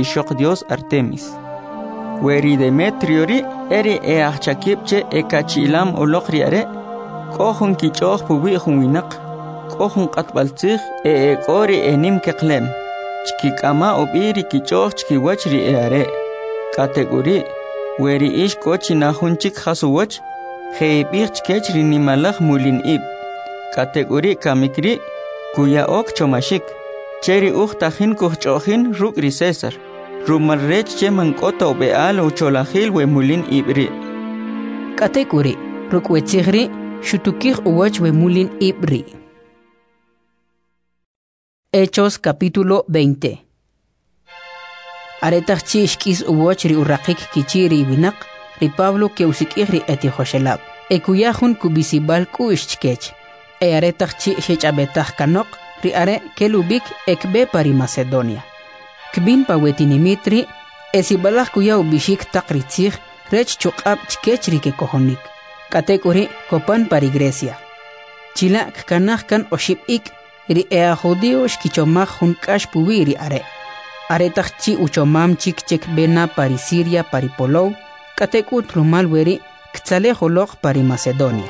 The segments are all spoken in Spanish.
ishok Dios Artemis. Weri Demetrio ri eri achakipche ekachilam olokri are kohun kichoh pubi winak kohun qatbaltzig ekori enim keklem chkikama obiri kichoh chkiwachri are kategori weri ish kochina hunchik hasuwach Heibich kechri ni malach mulin ib. Kategori kamikri kuya ok chomashik. Cheri uchtahin kuchochin rukri César. Rumarrech cheman koto beal o cholahil we mulin ibri. Kategori rukwechigri shutukir uwach we mulin ibri. Hechos capítulo 20. Aretach chishkis uwach ri uraqik kichiri binak. Ri Pablo que usikiri eti Joshelab. Ekuyahun kubisibal kuishchkech. Aretach chi shechabetach kanok. Ri are kelubik ekbe pari Macedonia. Kbin pawetinimitri. Esibalach kuya ubishik takritzig. Rech chukab chkechri ke kohonik. Katekuri kopan pari Grecia. Chila kanach kan oshipik. Ri judío shkichomach hun kash puwiri are. Aretach chi uchomam chik chek bena pari Siria pari Polou. Katekut rumal weri ktzale holok pari Macedonia.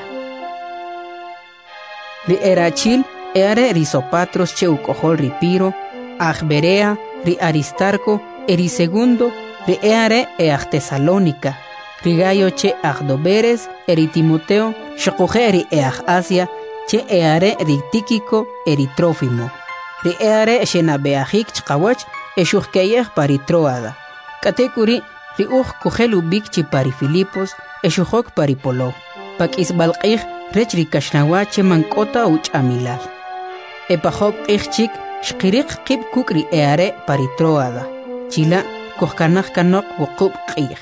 Ri erachil eare risopatros che ukohol ri Piro, Berea, ri Aristarco, eri segundo, ri eare Tesalónica, ri Gayo che Doberes, eri Timoteo, shokoje ri Asia, che eare ri Tíquico, eri Trófimo, ri eare shenabeahik chkawach, eshuhkeyeh pari Troada. Katekuri ri kujelu bikchi pari Filipos, eshuhok pari Polo. Pak isbalqih rech ri kashnawache mankota uch amilal. Epahok ichchik shkirik kib kukri eare pari Troada. Chila kuhkanach kanok wukub qih.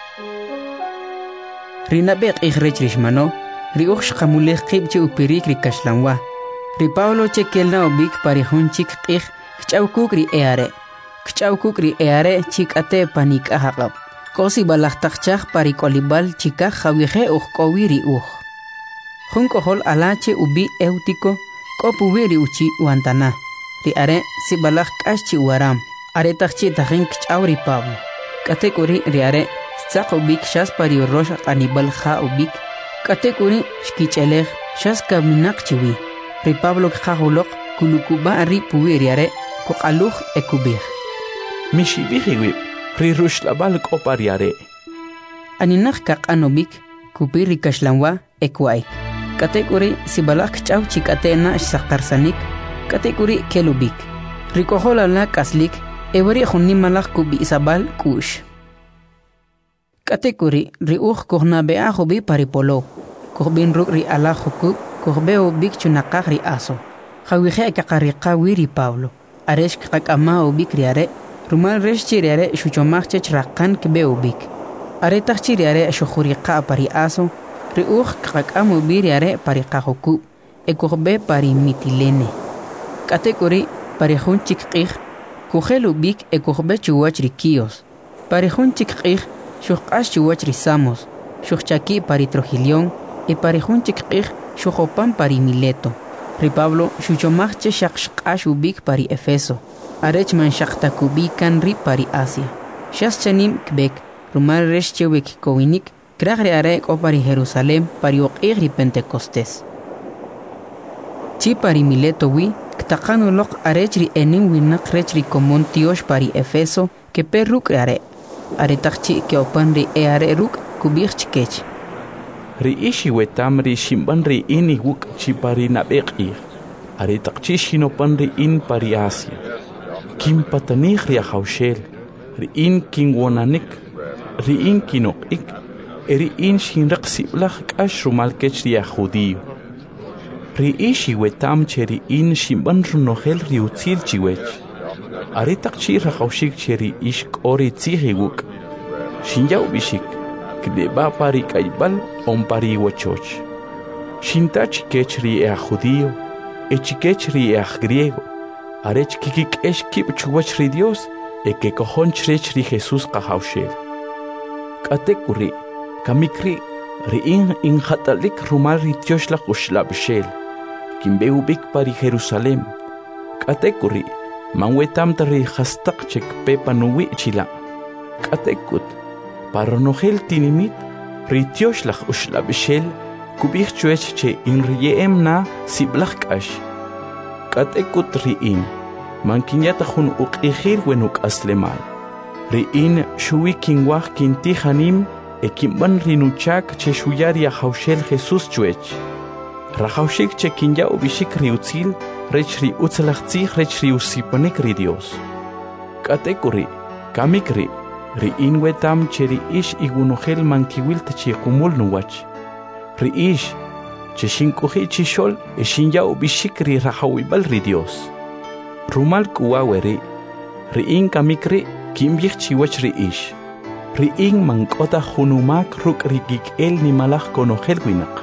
Rinabek rech rishmano, ri shkamuleh kibchi upirik ri kashlanwa. Ri Pablo che kelna ubik pari hunchik qih kchaw kukri eare. Kchaw kukri eare chikate panik ahaqab. Kosi balachtakchak pari kolibal chika jawihe kowiri Junkohol alache ubi eutico kopuwiri uchi wantana. Ri are si balach kashi waram. Are takchi tahin kchauri Pablo. Katekuri ri are stak ubik shas pari rosh anibal ha ubik. Katekuri shkichelech shas kaminak chiwi. Ri Pablo kjahulok kulukuba ri puwiri are kukaluch ekubir. Mishibihiwib, ri rushlabal kopariare. Aninach kak anobik, kupiri kashlanwa, ekwaik. Katekuri sibalak chaw chikatena shaktarsanik, katekuri kelubik. Rikohola la kaslik, ewari hunimalak kubi isabal kush. Katekuri ri kohna beahobi paripolo. Kohbin ruk ri alahoku, kohbeo bik chunakak ri aso. Hawihe kakarika wiri Pablo. Aresh kakama ubik riare. Rumal resh chiriare shuchomach chrakan kbeubik. Are tach chiriare shukhuriqa pari aso. Ri kakam ubiriare pari kahoku. Ekorbe pari Mitilene. Katekuri pari hunchik qih. Kuhelubik ekorbe chuwach rikios. Pari hunchik qih shukhash chuwach risamos. Shukhchaki pari Trogilion. E pari hunchik qih shukhopan pari Mileto. Ri Pablo shuchomach shakshkash ubik pari Efeso. Arech man shaktakubikan ri pari Asia. Shas chanim kbek, rumal resh chewek kowinik, kragre are o pari Jerusalem pari ri Pentecostes. Chi pari Mileto wi, ktakanu lok arech ri enim winak rech ri komon tiosh pari Efeso, ke per ruk are. Are takchi ke opan ri are ruk kubich chikech. Ri ishi wetam ri shimban ri ini wuk chi pari nabek Are takchi shinopan ri in pari Asia. Kim patanih ria haushel, riin king wonanik, riin kinokik, riin shinrak siblach ashrumal kech ria judío. Riishi wetam cheri in shimban runohel riutzil chiwech. Aritak chira haushik cheri ishk ori tzihiguk. Shinyau bishik, kdeba pari kaibal on pari wachoch. Shintach kech ria judío, echikech ria griego. Arech kikik esh kip chuwach ri Dios, que cojon chrech ri Jesús kahaushel. Katekuri, kamikri, ri in hatalik rumal ri Tiosh la kushla bishel, kimbeubik pari Jerusalem. Katekuri, man wetamta ri khastaq chek pepa nuwi chila katekut paronogel tinimit ri tioshlach ushlabishel kubich chuech che in riem na siblachkash katekut ri in man kinyata khun uqihir wenuk aslemal ri in shuwi kinwach kinti hanim ekimban rinuchak che shuyaria haushel Jesus chuech rahaushik che kinya ubishik riutzil rechri utzalachtzich rechri usipanik ri Dios katekuri kamikri ri in wetam che ri ish igunogel mankiwil che kumul nuwach ri ish che shinkuhi chishol e shinya ubishik ri rahawibal ri Dios rumal kuwaweri ri in kamikri kimbich chiwach ri ish ri in mankota hunumak ruk rigik el ni malach konogel winak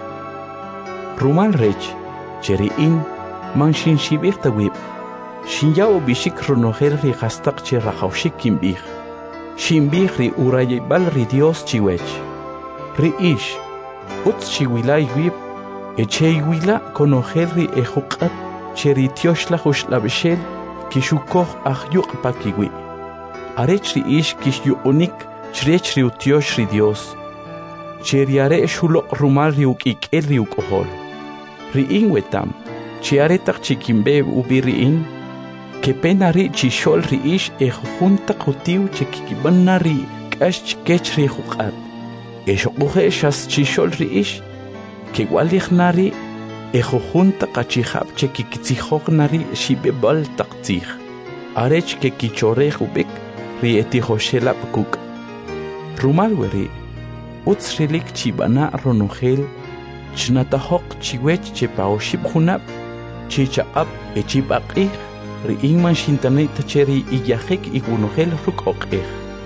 rumal rech che ri in man shin shibich tawib shinya ubishik runogel ri hastaq che rahawshik kimbich shimbich ri urayibal ri Dios chiwech ri ish utz chiwilay wib echeywila konogel ri ejuqat che ri tioshla hushlabishel kishukoh ahyuq pakiwi arech ri ish kishyunik chrech ri utiosh ri Dios cheriare shuloq rumal ri ukik el ri ukohol ri in wetam chiaretaq chikimbe ubiri in que pena ri chishol ri ish ejunta qutiu chikibanna ri kash kech ri juqat eshoquje shas chishol ri ish que walighnari ejunta qachihab chikitzihoghnari shibebal taqtzih arech que kichore ubik ri etihoshelap kuk rumal weri utsrilik chibana ronogel chnatahoq chiwech chepaoshib khunab chichaab echibaqih ri inman shintanay tacheri iyahik igunogel rukoqih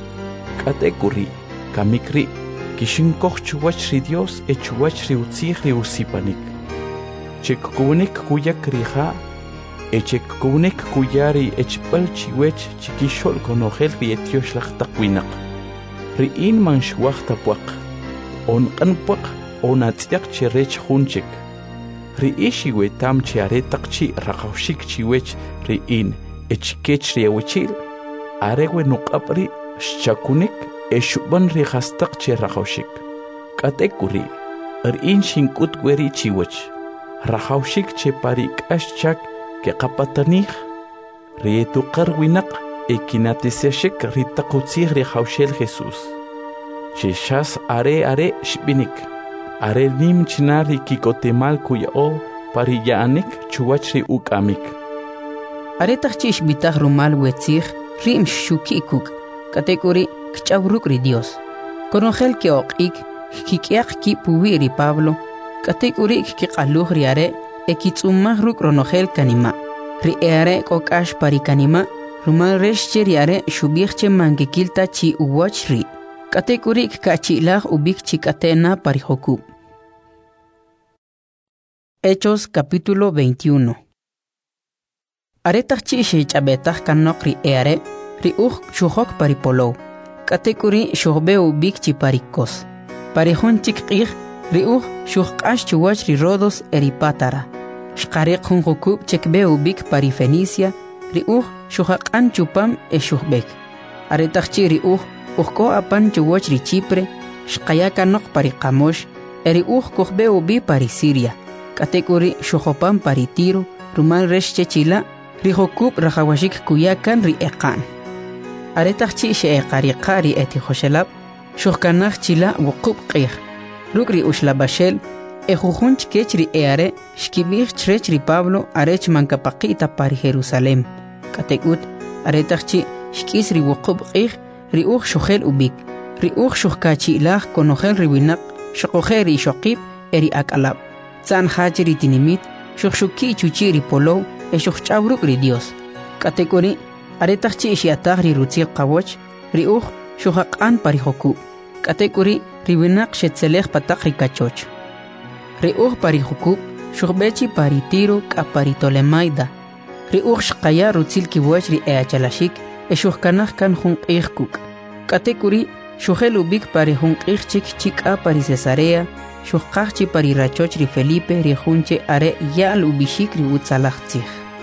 katekuri kamikri kishinkoh chuwach ri Dios echuwach ri utzih ri usipanik chekkunik kuyak riha echekkunik kuyari echbal chiwech chikishol konogel ri etioshlah taqwinaq ri inman shwach tapwaq onqanpaq onatsiaq cherech hunchik ri ishi wetam chiaretaq chi raqawshik chiwech ri in echkech ri awichil arewe nuqapri shakunik eshuban ri hastaq che raqawshik katekuri ri in shinkut weri chiwech raqawshik che parik ashchak ke qapatanij ri tuqarwinaq ekinatiseshik ri taqutzih ri hawshel Jesus chishas are shbinik are nim chinari kikotemal kuyao pariyanik chuwachri ukamik are tachchish bitag rumal wetzih rim shukikuk katekuri kchavruk ri Dios konogel ke oqik kikiaq ki puwiri Pablo katekuri kiqaluh ri are ekitsumah ruk ronogel kanima ri are kokash parikanima rumal reshche ri are shubihche mangekilta chi uwachri katekuri kachilah ubik chikatena parijoku. Hechos capítulo 21. Aretach chishi chabetach kanok ri eare ri shuhok paripolo katekuri shuhbe ubik chi parikos parihon chikqih ri shuhqash chuwach ri rodos eripatara shqariq hunjukub chekbe ubik parifenicia ri shuhaqan chupam shuhbek aretach chi ri Uhko apan chuwach ri Chipre, shqayaka nok pari Qamosh, eri kohbe ubi pari Siria, katekuri shuhopan pari Tiro, rumal reshche chila, rihokub rahawashik kuyakan ri eqan. Aretach chi she eqariqa ri eti hoshelab, shuhkanach chila wukub qih, rukri ushlabashel, ejujunch kech ri eare, shkibich chrech ri Pablo, arech mankapaqita pari Jerusalem, katekut, aretach chi shkis ri wukub qih, ri shuhel ubik, ri shuhkachi ilah konogel riwinak, shokoher ri shokib, eri akalab. Tsan hachiri tinimit, shukshuki chuchi ri polo, shuhchabruk ri Dios. Katekuri, aretachchi ishiatag ri rutzil qawoch, ri shuhaqan parihoku. Katekuri, riwinak shetzelech patak ri kachoch. Ri parihoku, shuhbechi paritiro kaparitolemaida. Ri shqaya rutzil kiwach ri eachalashik, shuhkanach kan hunqihkuk. Katekuri, shuhel ubik pari hunqihchik chika pari Cesarea, shuhqachchi pari rachoch ri Felipe ri hunche are yal ubishik ri utzalachtzich.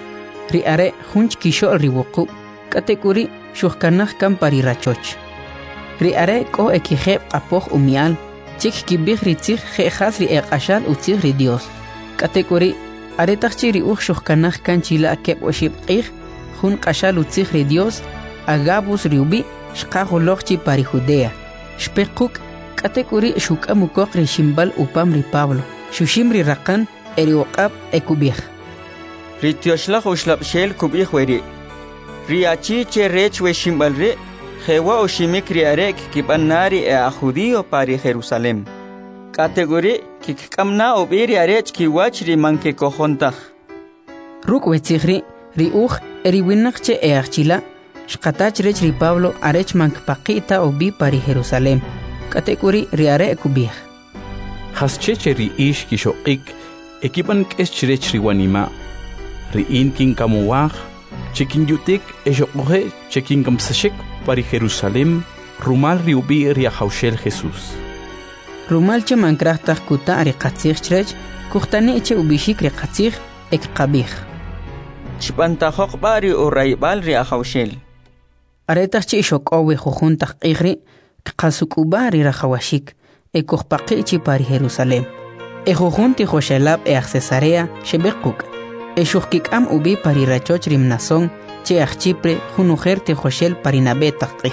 ri are junch kishol ribuqu katekuri shuhkanaj kan pari rachoch ri are ko ekijeb apoj umial chik kibij ri tzij jejas ri eqashal utzij ri Dios katekuri are tachchi ri uj shuhkanaj kan chila keb oshib qij jun qashal utzij ri Dios agabus ri ubi shqajoloqchi pari Judea shpequk katekuri shukamukok ri shimbal upam ri Pablo shushim ri raqan eri oqab ekubij ri tioshla ushlab shel kubij weri ri achi che rech we shimbal ri jewa oshimik ri arek kibanari a judío pari Jerusalem kategori kikkamna obiri arech kiwach ri manke kojontaj ruk wetzigri ri uj eri winaqche eachila shqatach rech ri Pablo arech mankpaqita obi pari Jerusalem kategori ri are kubij hascheche ri ish kishoqik ekipan k'eschrech ri wanima ri inkin kamuwaj chekin yutik eshoqoje chekin kamsashek pari Jerusalem rumal ri ubi ri ajaushel Jesús rumal che mankrajtaj kuta ri qatzij chrech kuxtani che ubishik ri qatzij ek qabij chpantajoq bari o raibal ri ajaushel aretaj che shoqowe jujuntaj qijri qasukubari rajawashik ekojpaqi chi pari Jerusalem ejujunti joshelab Cesarea shebequk eshujkikam ubi pari rachoch rimnason che achchipre junujerte joshel parinabe taqij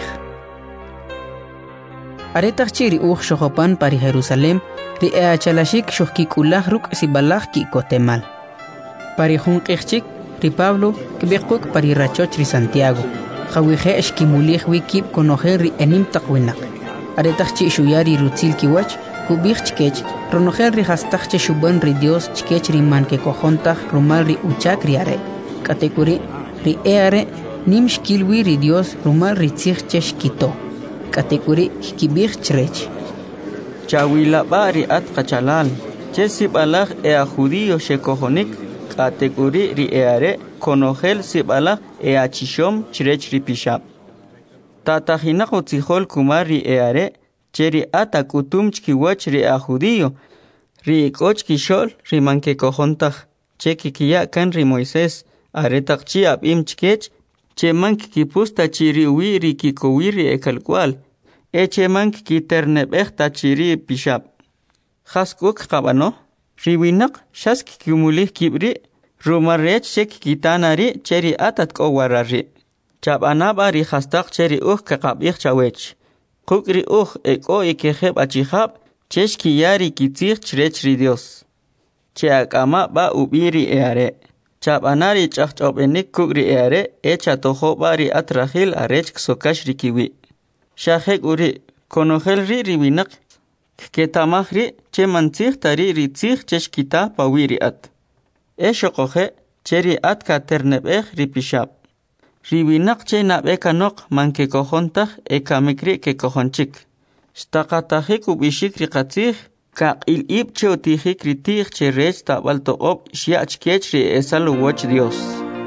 aretaj chi ri uj shojopan pari Jerusalem ri eachalashik shujkikulaj ruk sibalaj ki kotemal pari junqijchik ri Pablo kbequk pari rachoch ri Santiago khawije eshkimulij wikib konojer ri enim taqwinaq aretaj chi shuyari rutzil kiwach kubij chkech ronojel ri hastaj che shuban ri Dios chkech ri man ke kojontaj rumal ri uchak ri are katekuri ri eare nim shkilwi ri Dios rumal ri tzij che shkito katekuri kibij chrech chawila bari at qachalal che sibalaj a judío shekojonik katekuri ri eare konojel sibalaj achishom chrech ri pishab tatajinaq utzijol kumar ri eare cheri ata kutum chkiwach ri a judío ri koch kishol ri manke kojontaj che kikiya kan ri Moisés aretaq chi abim chkech che mank kipusta chiri wi ri kikowi ri ekalkwal che mank kiternebej ta chiri pishab khaskuk qabano ri winaq shask kimulih kibri rumarech chek kitanari cheri atat kowarari chabanaba ri khastaq cheri uj kaqabij chawech qukri uj eko ikejeb achijab cheshki yari kitzij chrech ri Dios che akama ba ubiri eare chabanari chaqchobenik kukri eare echa tojo bari atrahil arech ksokash ri kiwi shajek uri konojel ri winaq ketamaj ri che mantzij tari ri tzij cheshkita pawiri at eshoqoje cheri at katernebej ri pishab ri winaq che nabeka noq manke kojontaj ekamikri ke kojonchik staqatajik ubishik ri qatzij kaqil ib che utijik ri tij che rech tabal toqob shiach kech ri esal woch Dios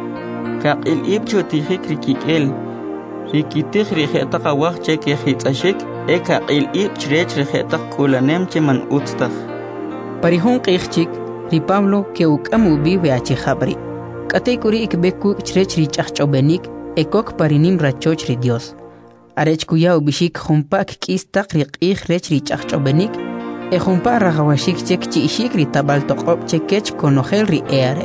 kaqil ib che utijik ri kikel ri kitij ri khetaqa waj che ke khitsashik kaqil ib chrech ri khetaq kulanem che man utstaj parihun qijchik ri Pablo ke ukam ubi we achijabri katekuri ikbeku chrech ri chaqchobenik ekok parinim rachoch ri Dios arech kuya ubishik jumpak kistaq ri qij rech ri chaqchobenik jumpa rajawashik chek chi ishik ri tabal toqob chekech konojel ri eare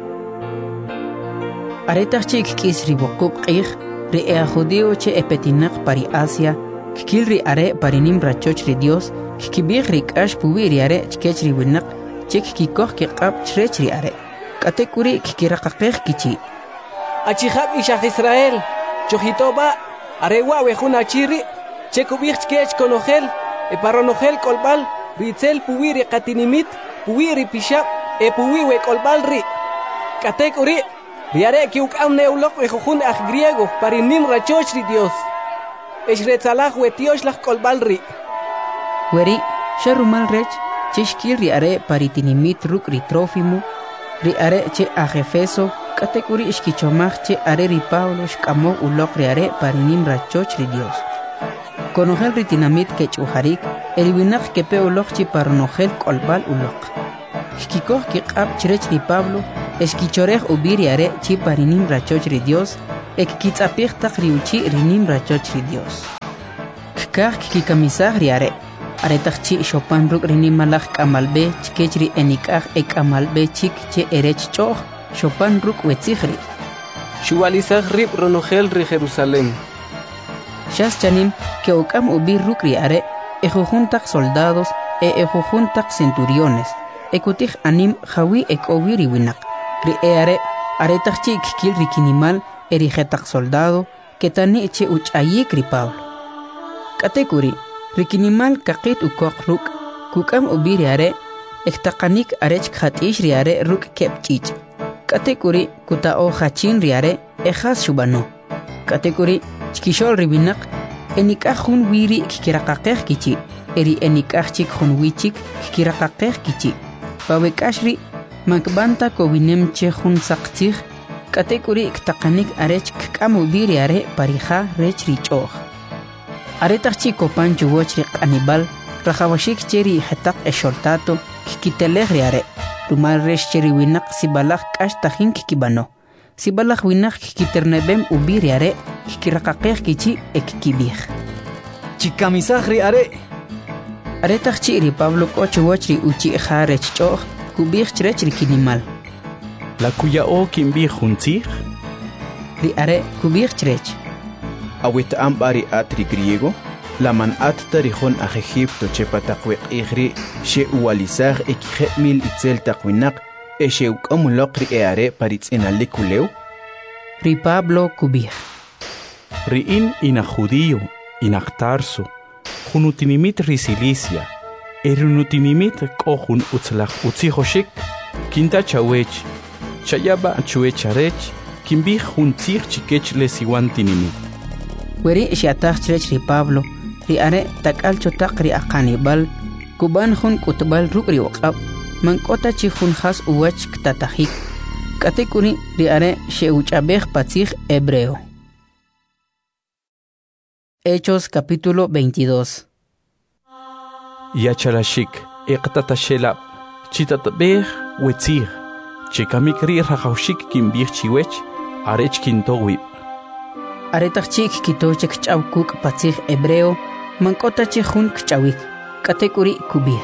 aretach chik kis ri boquk qij ri judío che epetinaq pari Asia kil ri are parinim rachoch ri Dios kibij ri kash puwi ri are chkech ri winaq chek kikoj ke qab chrech ri are katekuri kikiraqaqej kichi achijab ishaj Israel chojitoba arewa wejun achiri chekubij chkech konojel paronojel kolbal ritzel puwiri qatinimit puwiri pishab puwiwe kolbal ri katekuri riare kiukam neulok wejun aj griego parinim rachoch ri Dios eshretzalaj wetiosh laj kolbal ri weri sharumal rech chishkil ri are paritinimit ruk ri Trófimo ri are che Efeso katekuri ishkichomaj che are ri Pablo shkamo ulok ri are parinim rachoch ri Dios konojel ri tinamit ke chuharik eriwinaq ke pe ulok chi paronojel kolbal ulok shkikoj ki qab chrech ri Pablo Esquichorej ubiriare chi parinim rachoch ri Dios, ek kitzapich tak riuchi rinim rachoch ri Dios. Kikah kikamisah riare, aretach chi shopan ruk rinim malach kamalbe chikechri enikah ek amalbe chik che erech choch, shopan ruk wetzihri. Shuwalisah rib ronogel ri Jerusalem. Shas chanim que okam ubir ruk riare, ejujuntak soldados ejujuntak centuriones, ekutich anim jawi ekowiri winak. Ri eare aretach chi kikil rikinimal erigetak soldado que tani che uchayik ri Pablo. Katekuri rikinimal kakit ukok ruk kukam ubiri are ektakanik arech khatish riare ruk kepchich. Katekuri kutao hachin riare ejas shubano. Katekuri chikishol ribinak enikah hun wiri kikirakakeh kichi eri enikah chik hun wichik kikirakakeh kichi. Pawekashri makbanta kowinem che hun sakchich. Katekuri iktakanik arech kkamu biri are parija rech richoch. Aretach chico pancho wochri anibal rajawashik cheri hetak esholtato kikiteleh riare. Rumal resh cheri winak sibalach kash tahin kikibano. Sibalach winak kikiternebem ubiri are kikirakakeh kichi ekikibih. Chikamisah riare. Aretach chiri Pablo kocho wochri uchi jarech choch kubih chrech rikinimal. La cuya o kimbi juntzich? Riare kubih chrech. Awit ambari atri griego, la man at tarihon a Egipto chepatakwek igri, she ualizar ekijemil itzel takwinak, she ukamulokri eare paritz inalikuleu? Ri Pablo kubih. Riin ina judío, ina Tarso, junutinimit risilicia, erunutinimit kohun utzlach utzihoshik, kinta chawech, chayaba chuecharech, kimbi juntzich chikech lesiwantinimit. Weri shiatach chrech ri Pablo, ri are takal chotak ri akanibal, kuban hun kutbal ruk ri waqab, mankota chi hun has uwach ktatahik. Katekuri ri are sheuchabej patzich hebreo. Hechos capítulo 22. Yachalashik, eqtatashela, chitatbej wetzich, chekamikri rajaushik kimbich chiwech, arech kintowib. Aretach chik kitochek chawkuk patzich hebreo, mankota chi hun kchawik, katekuri kubih.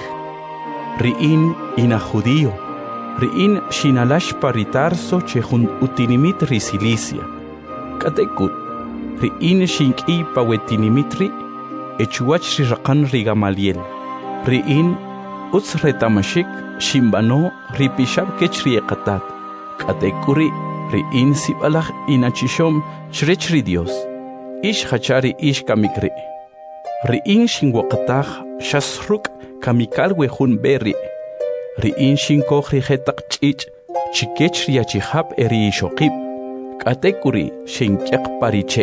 Riin ina judío, riin shinalash paritarso chehun utinimit risilicia. Katekut, riin shinki pawetinimitri, echuach rirakan rigamaliel. Riin utz retamashik shimbano ripishab kechriekatat. Katekuri, riin sibalach inachishom chrechri Dios. Ish hachari ish kamikri. Riin shinwakatach shasruk kamikal wehun berri. Riin shinkohri hetak chich chikechri achihab eri ishokib. Katekuri shinkyak pariche.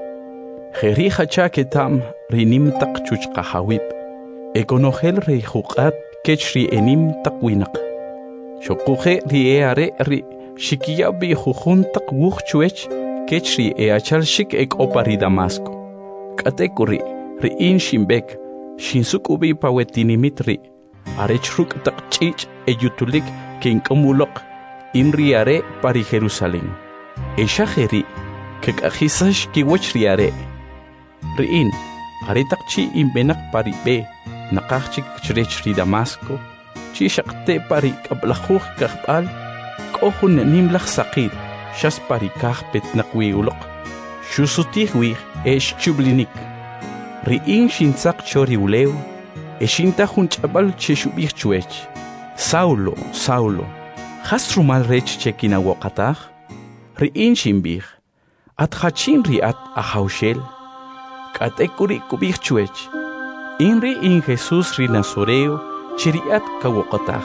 Jeri hacha ketam rinim tak chuchkahawib. Ekonogel ri hukat kechri enim takwinak. Shokuhe rieare ri shikiyabi hujun tak wuchchuech kechri achal shik ek opari Damasco. Katekuri riin shimbek shinsukubi pawetinimitri. Arechruk tak chich eyutulik kinkamulok inriare pari Jerusalén. Eshajeri kekajisash kiwachriare. Riin aretak chi imbenak pari be nakachik chrechri Damasco. Chi shakte pari kablajuj kahbal kohun nimlach sakir shas pari kah petnakwiulok. Shusutihwih esh chublinik. Riin shinsak chori uleu. Eshinta hunchabal cheshubich chuech. Saulo, Saulo. Hasrumal rech chekina wokatach. Riin shimbich. At hachin riat ahaushel. Katekuri kubich chuech. Inri in Jesus ri Nazoreo chiriat kawokatach.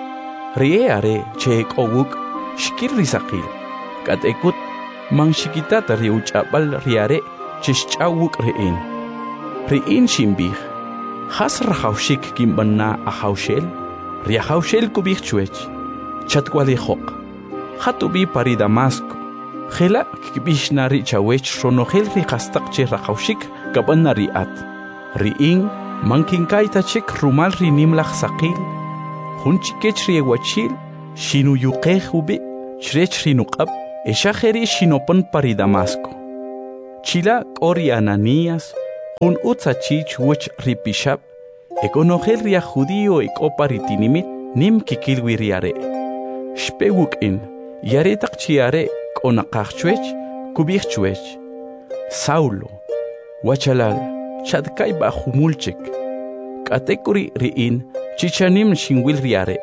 Rieare chek owuk shkir risakil. Katekut mang shikitata riuchabal riare cheshchawuk rein. Riin shimbich. Has rajaushik kimbana ahaushel, riahaushel kubich chuech, chatwalihok, hatubi pari Damasco, Hela kibishnari chawech ronogel rihastak che rajaushik kabanari at, riing mankinkaita chek rumal rinim lach sakil, hunchikech riewachil, shinu yuqehubi, Chrech rinuqab, eshajeri shinopon pari Damasco. Chila kori Ananías, hun utzachich wuch ripishab, ekonogel ria judío ekoparitinimit nim kikilwiriare. Shpewuk in, yaretak chiare konaqachwech, kubirchwech. Saulo, wachalal, chadkai bajumulchek. Katekuri riin, chichanim shingwil riare.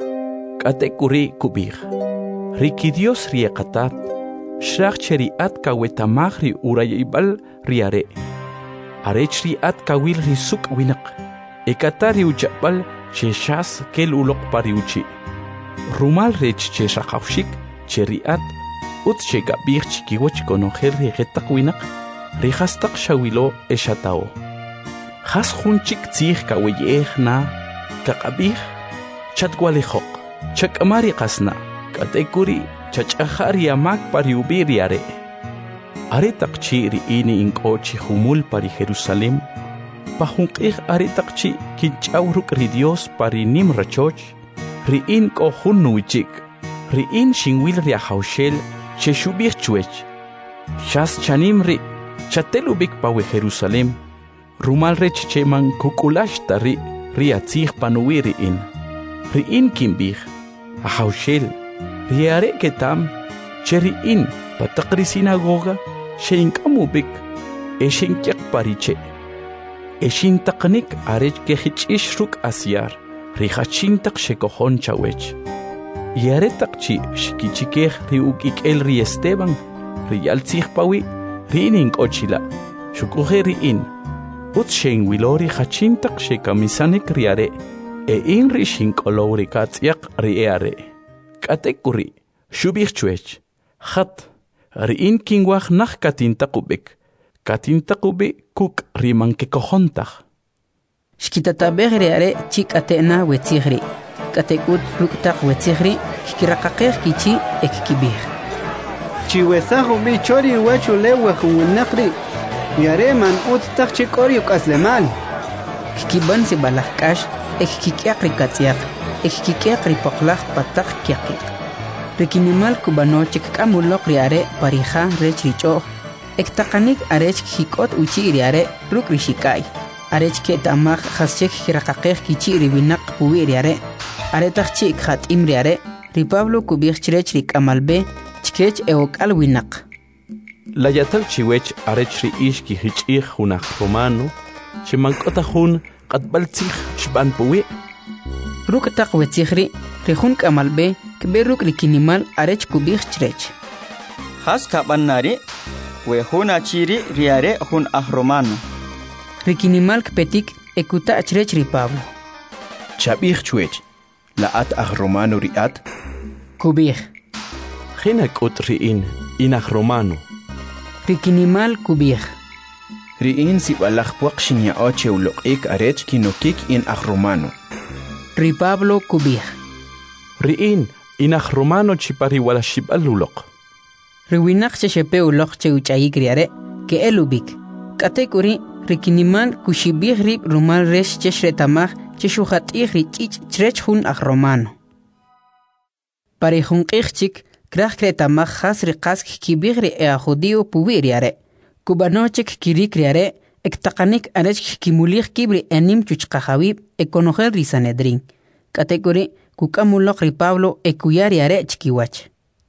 Katekuri kubir. Riki Dios riekatat, shrachcheri at kawetamagri urayibal riare. Arechri at kawil risuk winak. Ekatari uchapal cheshas kel ulok pariuchi. Rumal rech cheshakawshik, cheriat, ut chegabir chikiwach konogel regetak winak, rihastak shawilo eshatao. Has hunchik tzih kaweyeh na, kakabir, chatgualejok, chakamari kasna. Katekuri chachahari amak pariubiriare. Aretakchi riini inkochi humul pari Jerusalem. Pahunkih aretakchi kinchauruk ri Dios pari nim rachoch. Riin kohun nuichik. Riin shingwil riahaushel cheshubir chuech. Shas chanim ri chatelubik pawe Jerusalem. Rumal rech cheman kukulash tari riatzih panuiri in. Riin kimbih. Ahaushel. Riare ketam, cheriin, patakri sinagoga, sheinkamubik, eshinkyak pariche. Eshintaknik arech kehichishruк asyar, rihachintak shekohon chawech. Yaretakchi shikichikeh riukik el ri Esteban, riyaltzih pawi, riining ochila, shukuhe riin. Utshen wilori hachintak shekamisanek riare, in rishinkolori katsyak riare. Katekuri, shubirchuech, hat, riin kingwach nach katintakubik, katintakubi kuk rimanke kohontach. Shkitatabeg riare chik atena wetzihri, katekut ruktak wetzihri, kikirakakeh kichi ekkibir. Chiwesahu bi chori wachu lewe hunakri, yare man uttak chikoriuk aslemal. Kikiban si balakash, ekkikyak rikatsiak. Ekkikiak ripoklach patak kiakik. Rikinimal kubano chikakamulok riare parija rech richo. Ektakanik arech hikot uchi riare ruk rishikai. Arech ketamag haschek hirakakek kichi ribinak puwi riare. Aretach chik hat imriare. Ripablo kubich rech rikamalbe chkech eokal winak. Layatal chiwech arech ri ishki hichich hunach romano. Chimankotahun katbaltzich shban puwi. Ruktak wetzihri, rihun kamalbe, kberuk rikinimal arech kubich chrech. Has kabanari, wehuna chiri riare hun ahromano. Rikinimal kpetik ekuta chrech ripablo. Chabich chuech, laat ahromano riat. Kubich. Hinak ut riin, inach romano. Rikinimal kubich. Riin si balach puak shinya oche ulok ik arech kinokik in ahromano. Ripablo kubich. Riin, inach romano chipari wala shibalulok. Riwinak chechepe ulok che uchayik riare, ke elubik. Katekuri, rikinimal kushibich rib rumal resh cheshretamach cheshuhat ri chich chrech hun ach romano. Pari hun ichchik, krach kretamach has riqask kibich ri ea judio puwi riare. Kubanochik kirik riare, ektakanik arech kimulich kibri enim chuchkahawib ekonogel risanedrin. Katekuri kukamulok ripablo ekuyari arech kiwach.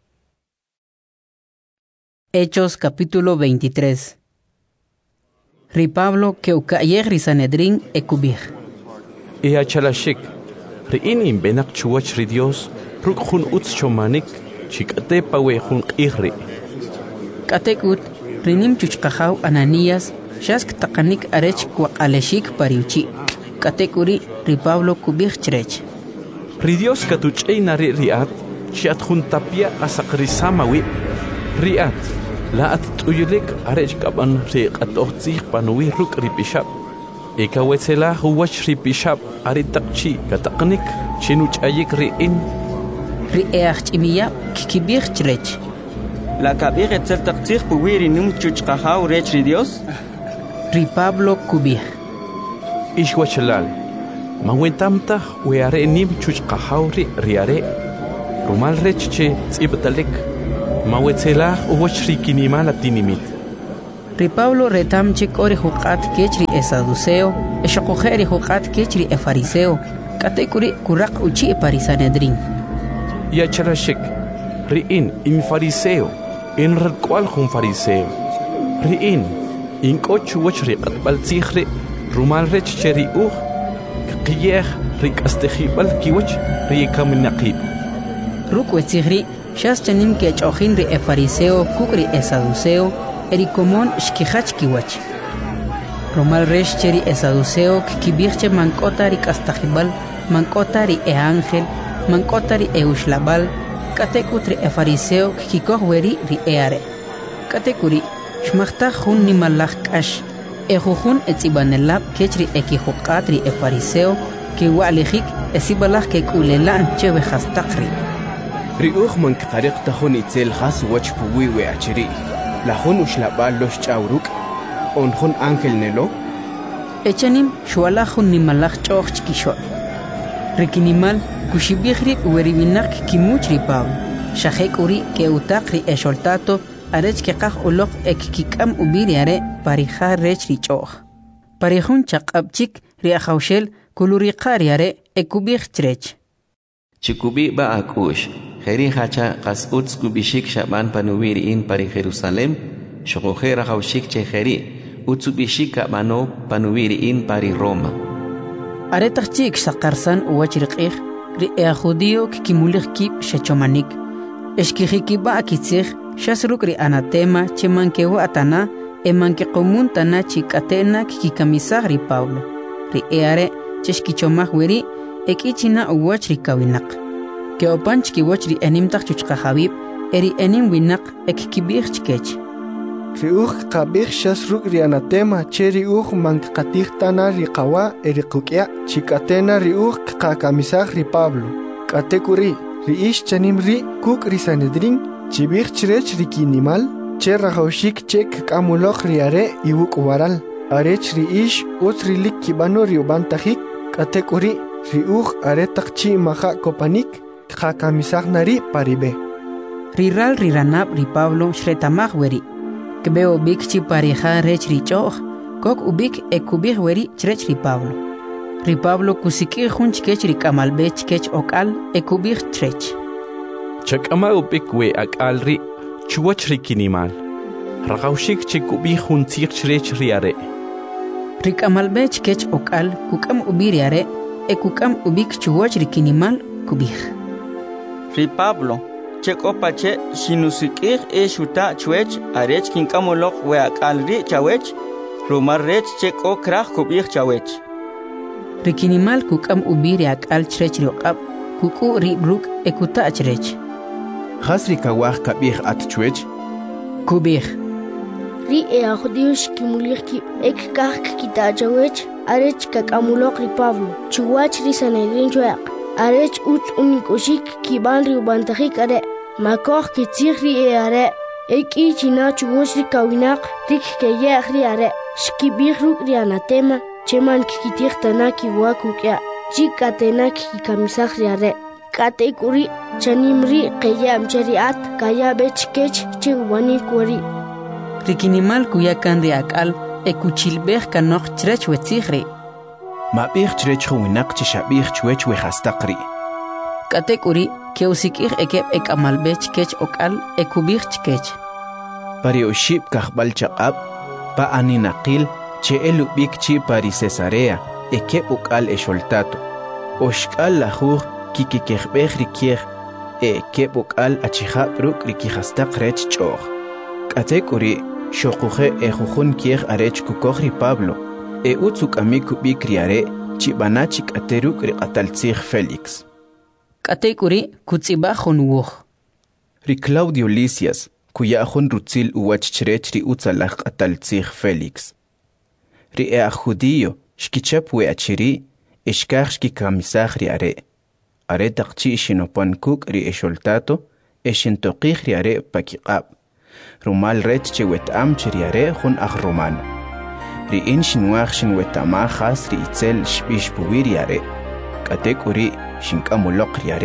Hechos capítulo 23. Ripablo keukayeg risanedrin ekubir. Chalashik, riin benak chuwach ri Dios, rukhun uts chomanik, chikate pawe hun qihri. Katekut rinim chuchkahaw Ananías, shask takanik arech kwaqaleshik pariuchi. Katekuri Ripablo kubich chrech. Ri Dios katuchey nari riat, chiat juntapia asakrisamawi. Riat, laat tuyulik arech kaban riq atohtzih panuwi ruk ripishab. Ekawetsela huwach ripishab aritakchi kataknik chinuchayik riin. Riach imiya kikibich chrech. La kabir etzel taktzih puwiri num chuchkahaw rech ri Dios. Ripablo kubich. Ishwachalal, mawentamtah weare nim chuchkahaw riare. rumal rechche tzibtalek mawetzelaj uwochri kinimala tinimit. Ri Pablo retamchik ori huqat kechri esaduceo, eshoqojeri huqat kechri efariseo, katekuri kuraq uchi parisanedrin. Yacharashik, riin in fariseo, in rqual jun fariseo. Riin in kochu wochri qatbaltzihri rumal rechche ri qiyeh rik astehibal kiwach ri kaminaqib. Rukwetihri shas chanim kechojin ri efariseo kukri esaduceo. Eri común shkihach kiwach. Romal resh cheri esaduceo kibirche mankotari kastajibal, mankotari e ángel, mankotari e ushlabal, katekutri e fariseo kikohweri ri eare. Katekuri, shmachta jun ni malachkash, e jujun etzibanelab kechri e kihuqatri e fariseo, ki walijik e sibalach ke kulelan cheve hastakri. Ri man kariq tahun itzel khas wach puwi we achiri. La jun ushlabal los chauruk, on jun ángel nelo. Echanim shualajun ni malach choch chikishol. Rikinimal kushibihri ueribinak kimuchri Pablo. Shahek uri ke utakri esholtato arech ke qaj ulok ekikam ubiriare parija rechri choch. Parijun chaqabchik riahaushel kuluriqariare ekubih trech. Chikubi ba akush. Kheri hacha qas uts kubishik shaban panuwiri in pari Jerusalem, shokhera haushik che kheri, utsubishik mano panuwiri in pari Roma. Aretachik sakarsan uwachriqih, ri e judío kimulich kip shechomanik. Eshkihiki ba akitzih, shasruk ri anatema chemankewa atana, emanke komun tana chikatena kikamisah ri Pablo. Ri eare cheshkichomah weri, ekichina uwachri kawinak. Que opanch ki wachri enim tachuchqa habib eri enim winak ek kibir chkech riuch qabih shasruk ri anatema cheri uch manqatih tana ri qawa eri qukya chikatena ri uch qakamisah ri Pablo katekuri ri ish chanim ri kuk ri sanedrin chibih chrech ri kinimal cherra haushik chek kamulok ri are iwuk waral arech ri ish utri lik kibano ri ubantajik katekuri ri uch are taqchi maha kopanik Hakamisag nari paribe. Riral riranab ri Pablo shretamag weri. Kbeo bikchi parija rech ri choch. Kok ubik ekubig weri chrech ri Pablo. Ri Pablo kusiki hunch kech ri kamalbech kech okal ekubig trech. Chakama ubik we akal ri chuach ri kinimal. Ragaushik chekubig hunchik chrech ri are. Ri kamalbech kech okal kukam ubiri are ekukam ubik chuach ri kinimal kubig. Ri Pablo, chekopache sinusikir shuta chwech arech kinkamolok we akalri chawech, rumarrech cheko krach kubich chawech. Rikinimal kukam ubiri akal chrech riokab, kuku ri bruk ekuta achrech. Hasri kawach kabich at chwech? Kubich. Ri judíos kimulich ki ek kach kita chawech, arech kakamulok ri Pablo, chuwach ri sanedrin chwek. Arech ut unikoshik kiban ri ubantajik are makoh kitzih ri are eki china chugosh ri kawinak rik keyeh ri are shkibih ruk ri anatema cheman kikitih tana kiwakukya chikatena kikamisah ri are katekuri chanim ri keyam cheriat kaya bechkech chiwani kuri Rikinimal kuyakan ri akal ekuchilbeh kanok chrech wetzih ri Mabih chrech huinak chishabih chwech we hastakri. Katekuri ke usikih ekep ekamalbech kech okal ekubih chkech. Pari oshib kahbal chaqab pa aninaqil che elubik chi pari Cesarea ekep okal esholtato. Oshkal lahuj kikikehbeh rikieh ekep okal achihab ruk rikihastak rech choch. Katekuri shokuje ejujun kieh arech kukohri Pablo. E utsuk amiku bikriare chibanachik ateruk riqataltzig Felix. Katekuri kutzibajun wuj. Ri Claudio Lisias kuyajun rutzil uwach chrech ri utzalaj qataltzig Felix. Ri judío shkichap we achiri ishkaj shkikamisaj ri are. Are taqchi shinopankuk ri esholtato eshintoqij ri are pakiqab. Rumal rech chewet am ri are jun aj romano. Ri inshinwach shinwetamajas ri itzel shbish buwir yare. Katek uri shinkamulok yare,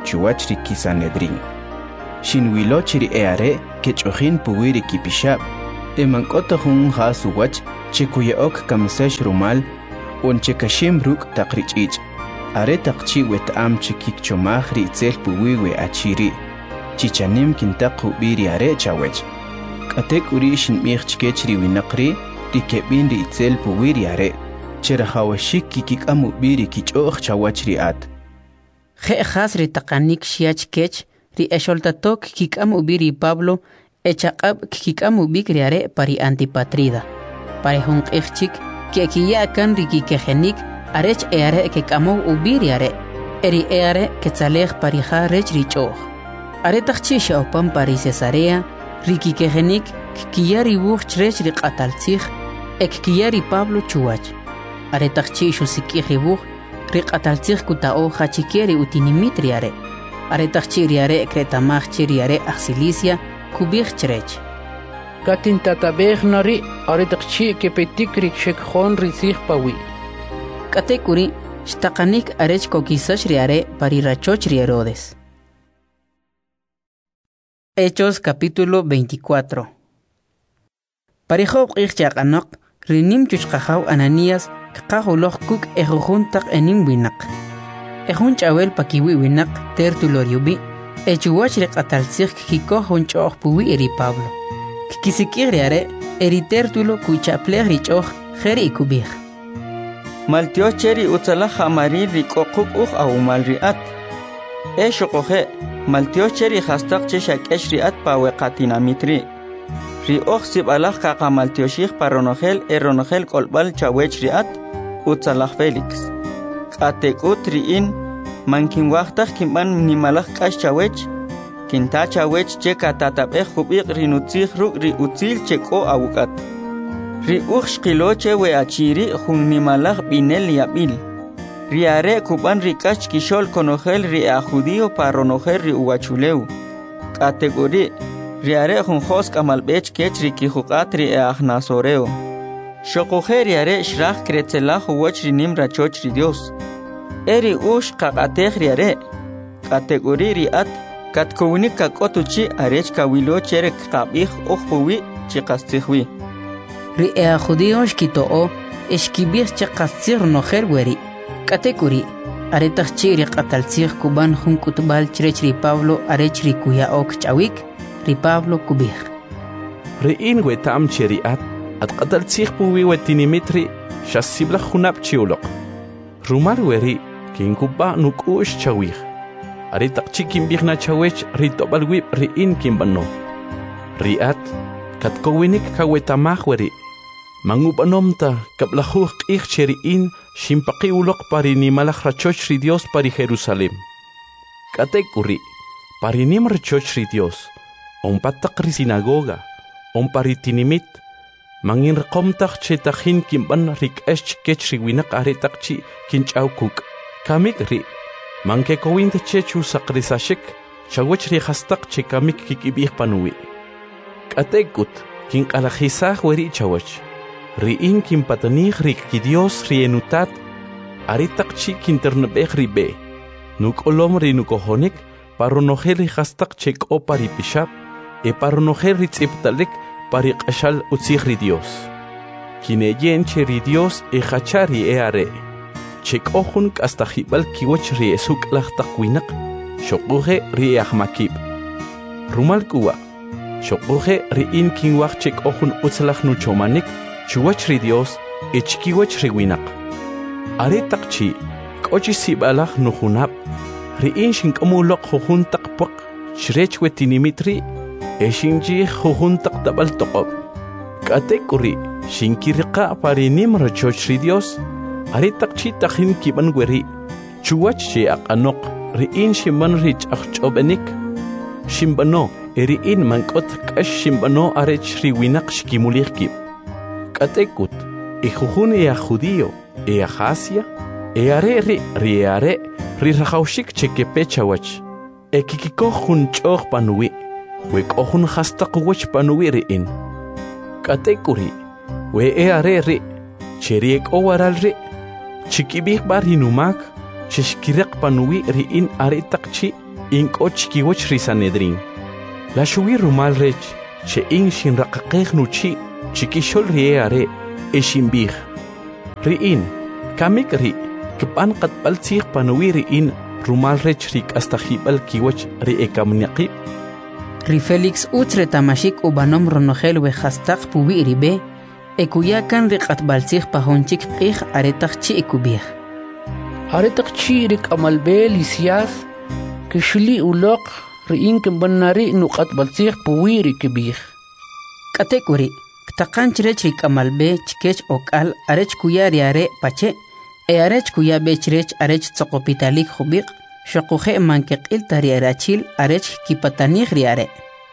chuwach ri kisanedrin. Shinwilo chiri eare kechojin puwiri kipishab. Emankota hun hasuwach chekuyeok kamisesh rumal on chekashim ruk takrich. Are takchi wet am chikik chomah ri itzel puwiwe achiri. Chichanim kintaku biri are chawech. Katek uri shin michkech ri winakri rikebin ri itzel puwiri are. Cherahawashik kikik amu biri kichoch chawach ri at. Ge khas ri taqanik shiach kech ri esholtatok kik amu biri Pablo echaqab kik amu bikriare pari antipatrida. Pare hun ichchik que kiya kan ri kikejenik arech eare que kamo ubiriare eri eare que tzalej parija rech richoch. Are tachchisha opam pari Cesarea riki kejenik kiyari buch rech ri qataltzich ek kiyari Pablo chuach. Are tachchishu sikiji buch ri qataltzich kutao hachikeri utinimitriare. Are tachchiriare kretamach chiriare axilicia kubich chrech. Katin tatabej nari are tachchi ke petikrik shekjon rizich pawi. Katekuri, shtakanik arech kokisash riare parirachoch Herodes. Hechos capítulo 24. Parijob ichchakanok, rinim chuchkajaw Ananías, kakahuloch kuk ejujuntak enim winak. Ejun chawel pakiwi winak, tertuloriubi, echuwach rekatalzich kikoh hunchoch puwi eri Pablo. Kikisikir riare, eri tertulo kuchaplech richoch, jeri ikubich. Maltio cheri utzala jamari rikokuk au malriat. Shokoje, maltio cheri hastak cheshak riat paweqatina mitri. Ri sib alach kaka maltio shich paronogel eronogel kolbal chawech riat utzala Felix. Katekut riin mankin wachtak kimban nimalach kash chawech. Kinta chawech cheka tatabeh hubik rinutzich ruk ri utzil cheko awukat. Ri shqiloche we achiri jun nimalach binel yabil. Riare kuban rikach kishol konogel ri a judío paronogel ri uachuleu. Categorí riare jun jos kamalbech kech ri kijukat ri a nasoreo. Shokoje riare shrach kretzelach uach ri nim rachoch ri Dios. Eri kakatech riare. Categorí ri at katkounik kakotuchi arech kawilo cherek kabich ochpuwi chikastihwi. Ri ea judíos kitoo eshkibich chaqasir nojer weri. Katekuri aretach chiri qatalzir kuban jun kutbal chrech ri Pablo arech ri kuya ok chawik ri Pablo kubich. Ri inwe tam cheri at qatalzir puwi wetinimitri shasibla junab chiulok. Rumar weri kin kuba nukush chawik. Aretach chikin bichna chawech ri tobalwib ri in kimbano. Ri at katkowinik kawetamach weri. Mangubanomta kablajuj ich cheriin shimpaqi ulok pari nimalach rachoch ri Dios pari Jerusalem. Katekuri pari nim rachoch ri Dios on patak ri sinagoga on pari tinimit mangin rekomtak chetajin kimban rik esch kech ri winak aretakchi kinchaukuk kamik ri manke kowint chechu sakrisashik chawech ri hastak che kamik kikibih panui. Katekut kin kalajisaj weri chawech. Riin kimpatanij rik ki Dios rienutat aritak chi kinternebej ribe. Nuk olom ri nukohonik paronogel ri hastak chek o pari pishap e paronogel ri tziptalik pari qashal utzij ri Dios. Kineyen che ri Dios e hachari e are. Chek ohun kastajibal kiwach ri esuk lachtakwinak shokuje ri ahmakib. Rumal kuwa shokuje riin kinwach chek ohun utzlach nuchomanik chuwach ri Dios echkiwach ri winak. Aretakchi kochi sibalach nuhunab riin shinkamulok jujuntak pak shrech wetinimitri eshinji jujuntak tabal toqob. Katekuri shinkirqa parinim rachoch ri Dios aretakchi tajin kiban weri chuwach che aqanok riin shimban rich achchobenik shimbano eriin mankot kash shimbano arech ri winak shkimulikib. Katekut, jujun ea judío, ea jasia, are ri rajaushik chekepechawach, kikiko jun choch panui, wek ohun hastak wach panui riin. Katekuri, we ri, cheriek owaral ri, chikibik bar hinumak, chishkirek panui riin aretakchi, inkoch kiwoch risanedrin. La shuwi rumal rech, che in shin raqaqeh nuchi, chikishol rieare, eshimbih. Riin, kamik ri, kpan qat baltsih panuwi in rumal rech rik hasta jibal kiwoch ri ekamniaqib. Ri Felix utre tamashik ubanom ronogel we hastaq puwi ribe, ekuyakan ri qat baltsih pahonchik qih aretaq chi ekubih. Aretaq chi rik amalbe lisias, kishli uloq riin kembanari nuqat baltsih puwi rikibih. Katekuri, ktaqan chirech rik amalbe chikech okal arech kuyari are pache, arech kuyabechrech arech tsoqopitalik khubik, shaquje mankeqil tariarachil arech kipatanig riare.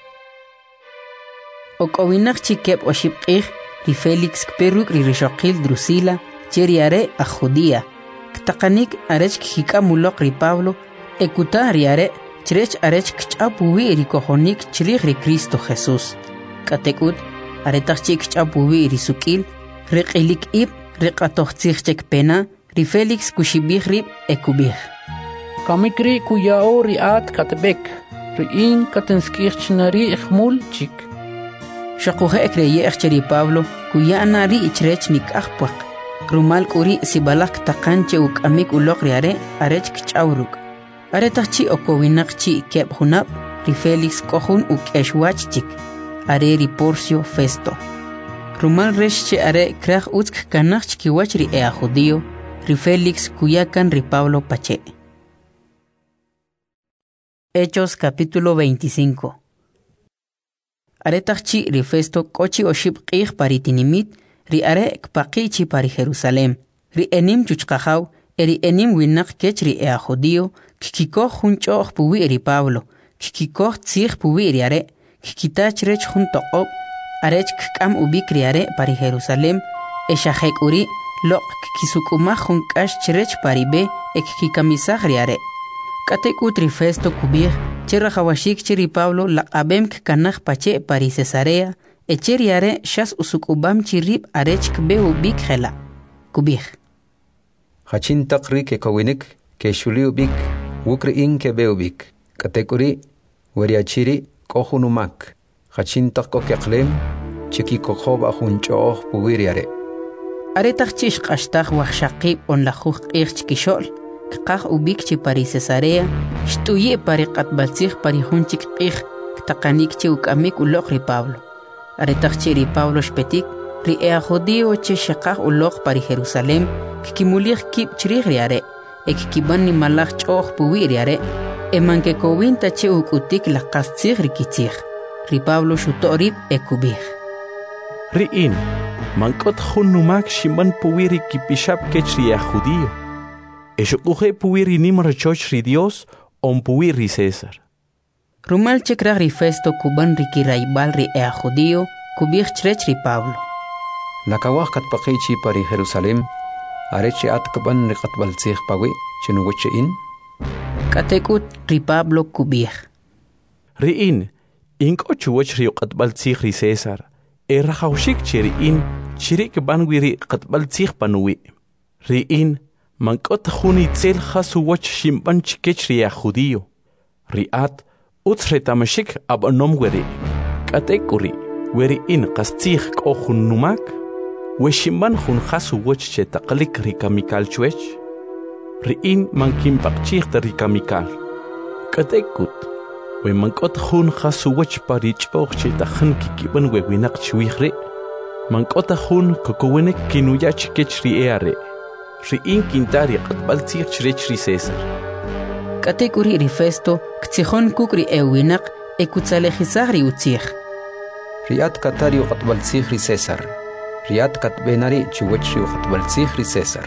Okowinaq chikep oshibqih ri Felix kperuk ri rishaqil Drusila cheriare a Judía. Ktaqanik arech kikamuloq ri Pablo ekuta riare chrech arech kchapuwi ri kojonik chrig ri Cristo Jesús. Katekut aretaq chik kchapuwi ri sukil riqilik ib riqatoqtsig chek pena ri Felix kushibih ri ekubih. Kamikri kuyao riat katbek, riin katenskirchnari ikhmul chik. Shaquje ekreye ri Pablo kuyana ri ichrech nik ahpuq. Rumal kuri sibalak taqanche ukamik uloq riare arech kchawruk. Aretaqchi okowinaqchi keb hunab ri Felix kohun ukeshwach chik. Are ri Porcio Festo. Rumal reshche are kraj utsk kanach kiwach ri ea judío, ri Felix kuyakan ri Pablo pache. Hechos capítulo 25. Aretaqchi ri Festo kochi oshib qih paritinimit ri are kpaqichi pari Jerusalem. Ri enim chuchqajaw eri enim winaq kech ri ea judío kikikoh junchoq puwi ri Pablo. Kikikoh tzig puwi ri are kikitach rech jun toqob arech kkam ubik ri are pari Jerusalem eshajek uri loq kisukumaj jun k'ax chrech pari be ekkikamisaj ri are. Katekut ri Festo kubih cherra hawashik chiri Pablo laqabem kanaj pache pari Cesarea echeri are shas usukubam chirib arech kbeu bik khela kubih. Hachin taqri ke kawinik ke shuli ubik wukri in ke beubik katekuri wariachiri kohunumak hachin taqko ke qlem chiki kokhoba hunchoh puwiriare. Aretaq chish qashtaq waqshaqib on la khuq irchkishol qaq ubik chi pari Cesarea shtuye pari qatbaltsig pari hunchik qih taqanik chi ukamik uloq ri Pablo. Aretaq chi ri Pablo shpetik ri ea judío chi shaqaq uloq pari Jerusalem kikimulig kib chrig riare ekkiban ni malaj choq puwi riare emanke kowinta chi ukutik la qastsig rikitzig ri Pablo shutorib ekubih. Riin mankot hunumak shimban puwi rikipishab kech ri ea judío. Eshukuje puwi nimar choch ri Dios on puwi ri César. Rumal chekrag ri Festo kuban riki raibal ri ea judío kubih chrech ri Pablo. Nakawah katpaqichi pari Jerusalem arechi atkaban ri qatbaltsig pawi chinuwiche in. Katekut ri Pablo kubih. Riin inkochuwach ri qatbaltsig ri César. Errajawshik chiri in chirik banwi ri qatbaltsig panuwi. Riin mankot juni tzel khasuwach shimban chikech ri judío. Riat utsretamashik abanom weri. Katekuri weri in qastsig kohun numak. We shimban jun khasuwach chetaqlik ri kamikal chwech. Riin mankim pakchig ri kamikal. Katekut we mankot jun khasuwach parich och chetaqan kikiban we winak chwihre. Mankot jun kokowenek kinuyach kech ri eare. Riin kintari qatbaltsig chrech ri César. Katekuri ri Festo ktsijon kukri ewinak ekutsalejizag ri utzig. Riat katari qatbaltsig ri César. Riat katbenari chuwach ri qatbaltsig ri César.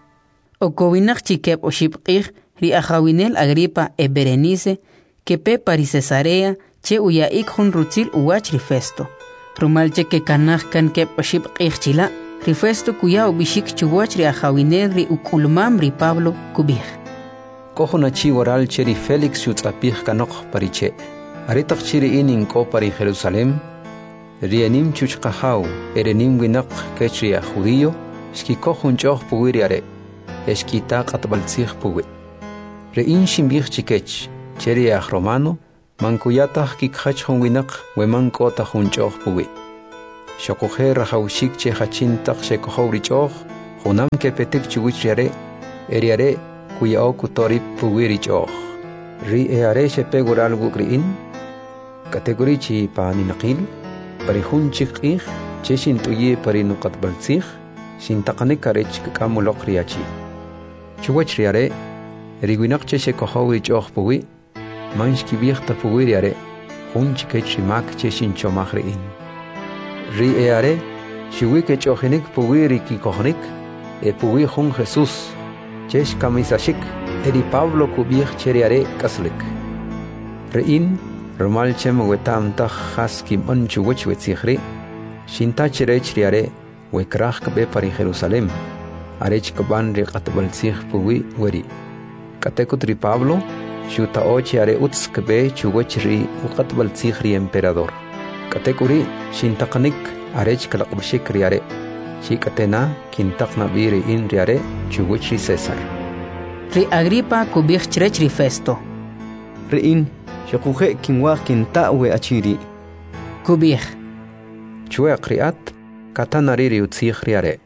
Okowinak chikep oshibqig ri ajawinel Agripa e Berenice kepe pari Cesarea che uyaik jun rutzil uwach ri Festo. Rumal che ke kanaj kan kep oshibqig chila ri Festo kuya ubishik chuwach ri ajawinel ri ukulmam ri Pablo kubih. Kohunachi waral cheri Felix yutzapih kanok pariche. Aritaq chiri inin ko pari Jerusalem. Rienim chuchqahaw erenim winak kechri a judío shki kohun choh puwiriare. Eshkita qatbaltsig puwi. Rein shimbih chikech cheri aj romano mankuyataq kikhach hunwinaq wemanqota hunch'oq puwi shoqoje rajawshik che hachintaq shekohowri ch'oq junam kepetik chuwich riare eriare kuyao kutorip puwiri ch'oq ri eare shepegural wukri'in kategori chi paninaqil parihunchik q'ij che xint'uyi parinuqatbaltzij xintaqanik arech k'amuloq riachi chuwach riare riwinaq che shekohowri ch'oq puwi manxkibijta puwi riare junchikech rimak che xinchomaj ri'in ri eare xiwike ch'ojinik puwi rikikohnik puwi jun Jesús che xkamisashik eri Pablo kubij che riare k'aslik ri'in rumal chem wetam taj jas kim'on chuwach wetzij ri xintach rech riare wekraj k'be pari Jerusalem arech k'ban riq'atbaltzij puwi weri k'atekut ri Pablo xuta'o chiare utz k'be chuwach ri uq'atbaltzij ri emperador k'atekuri xintaqanik arech kalaqb'xik riare xik'atena kintaq nab'i ri'in riare chuwach ri César ri Agripa kubij chrech ri Festo ri'in xoquje kinwaj kinta' we achiri kubij chueq ri'at katanari ri utzij riare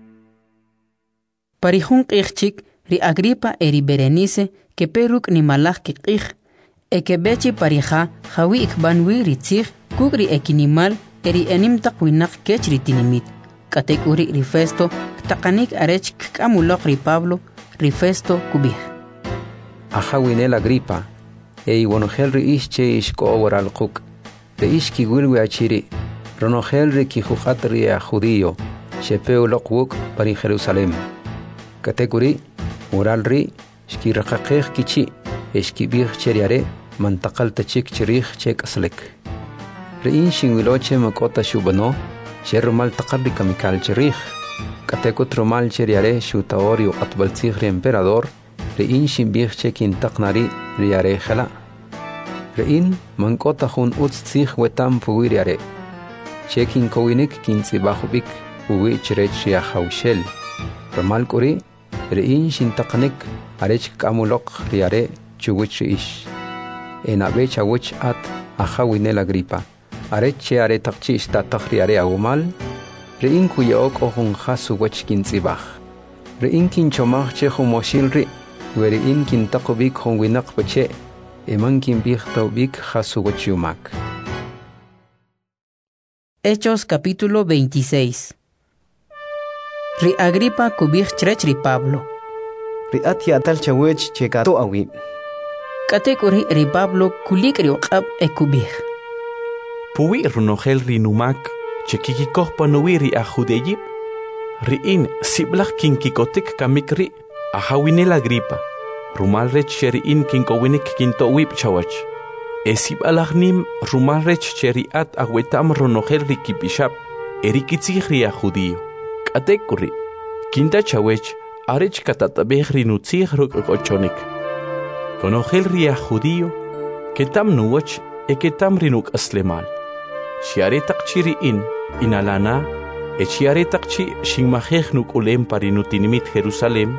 parihun q'ij chik ri Agripa eri Berenice que peruk ni malaj ki q'ij que bechi parija jawi ikbanwi ri tzij kuk ri ekinimal eri enimtaq winaq kech ri tinimit k'atek uri ri Festo taqanik arech k'amuloq ri Pablo ri Festo kubij ajawinel Agripa iwonojel ri ix che ixk'owaral quk ri ix kiwilwi achiri ronojel ri kijuqat ri a judío xepeuloq wuk pari Jerusalem k'atek uri oral ri xkiraqaqej kichi xkibij che riare mantaqal tachik chirij che k'aslik ri'in xinwilo che mak'ota xub'ano xe rumal taqal ri kamikal chirij k'atekut rumal che riare xuta'o ri uq'atbaltzij ri emperador ri'in xinbij che kintaq nari riare jela' ri'in mank'ota jun utz tzij wetam puwi riare che kinkowinik kintz'ibaj ub'ik puwi chirech ri ajawxel rumal k'uri ri'in xintaqanik arech k'amuloq riare chuwich ri ix nab'e chawich at ajawinel Agripa arech che are taqchi ixtataq riare awmal ri'in kuya'o k'o jun jas uwach kintz'ibaj ri'in kinchomaj che jun moxil ri' we ri'in kintaq ub'ik jun winaq pache eman kinb'ij ta ub'ik jas uwach yumak Hechos capítulo 26 ri Agripa kubij chrech ri Pablo ri'at ya'tal chawech che kato awi k'atek uri ri Pablo kulik ri uq'ab kubij puwi runojel ri numak che kikikoj panuwi ri ajudeyib ri'in siblaj kinkikotik kamik ri ajawinel Agripa rumal rech che ri'in kinkowinik kinto'wib chawach sib'alaj nim rumal rech che ri'at awetam runojel ri kipixab eri kitzij ri ajudío k'atek uri kinta chawech arech katat'abej ri nutzij ruk' k'ochonik konojel ri ajudío ketam nuwach ketam ri nuk'aslemal xiare taqchi ri'in inalana xiare taqchi xinmajej nuk'ulem pari nutinimit Jerusalem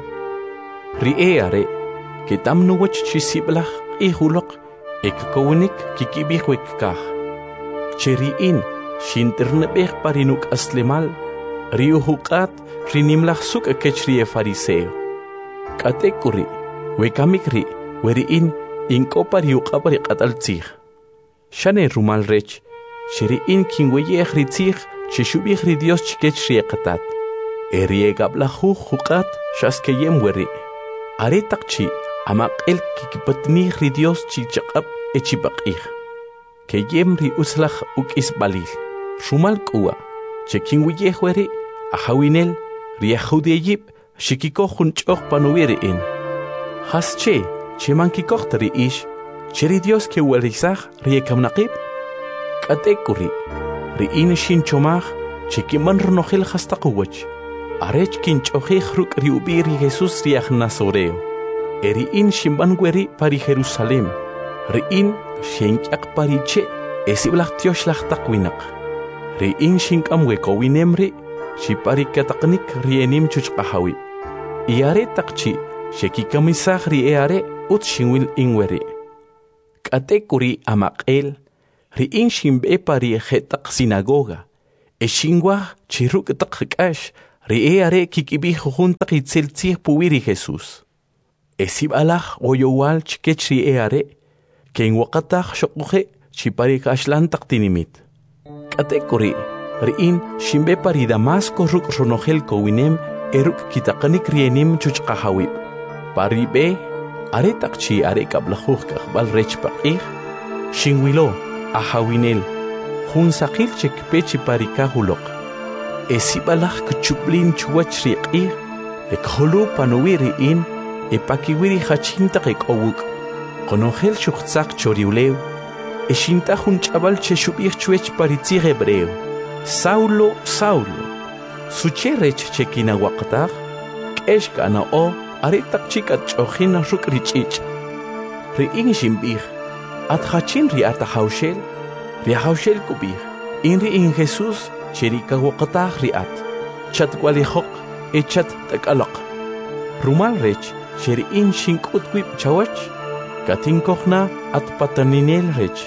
ri are ketam nuwach chi siblaj q'ijuloq kikowinik kikibij wekkaj che ri'in xintirneb'ej pari nuk'aslemal ri ujuq'at ri nimlaj suk' kech ri fariseo k'atek uri wekamik ri we ri'in ink'o pari uq'ab ri q'at'al tzij xane rumal rech che ri'in kinweyej ri tzij che xub'ij ri Dios chikech ri eqatat ri egab'lajuj juq'at xaskeyem we ri' are taqchi amaq'el kikipatnij ri Dios chi chaq'ab chipaq'ij keyem ri uslaj uk'isb'alil rumal k'uwa che kinweyej we ri' ajawinel ri ajudeyib xikikoj jun ch'oq panuwi ri'in jas che mankikojta ri ix che ri Dios kewelisaj ri ekamnaqib k'atek uri ri'in xinchomaj che kiman runojel jas taquwach arech kinch'ojej ruk' ri ub'i ri Jesús ri aj Nazoreo ri'in xinb'an we ri pari Jerusalem ri'in xenk'yaq pari che siblaj tyoxlaj taq winaq ri'in xink'am we kowinem ri xipari kataqnik ri enim chuchq'ajawib are taqchi xekikamisaj ri are ut xinwil in we ri Katekuri amaqel, riin shimbe pari hetak sinagoga, shingwa chiruk takakash, are kikibi juntak itzeltzih puwiri Jesus. Esib alach oyowal chikech are, ken wakatach shokuhe chipari kashlantak tinimit. Katekuri, riin shimbe pari Damasco ruk ronogel kowinem, eruk kitakanik rienim chuchkahawib. Pari be, are takchi are kablahuch kakbal rech pakih, shingwilo, ahawinel, hun sakil chek pechi parikahulok. Esibalach kuchublin chuach riqih, ekholu panuwiri in, epakiwiri hachinta ekowuk, konogel shuchtzak choriulew, eshinta hun chabal cheshubich chuech paritzi hebreo, Saulo, Saulo, sucherech chekina waqtach, keshkana o, aretak chikat chochina ruk richich. Riin shimbich, at hachin riata haushel, rihaushel kubich, in Jesus, cherika waqtach riat, chat walihok, echat takalak. Rumal rech, sherin shinkutwip chawach, katinkochna at pataninel rech,